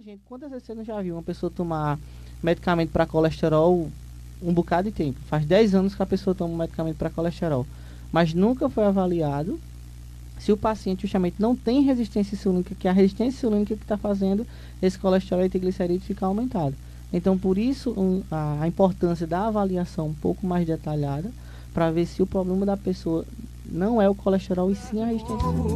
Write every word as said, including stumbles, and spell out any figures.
gente, quantas vezes você não já viu uma pessoa tomar medicamento para colesterol um bocado de tempo? Faz dez anos que a pessoa toma um medicamento para colesterol, mas nunca foi avaliado se o paciente justamente não tem resistência insulínica, que é a resistência insulínica que está fazendo esse colesterol e triglicerídeos ficar aumentado. Então, por isso, um, a, a importância da avaliação um pouco mais detalhada, para ver se o problema da pessoa não é o colesterol e sim a resistência insulínica.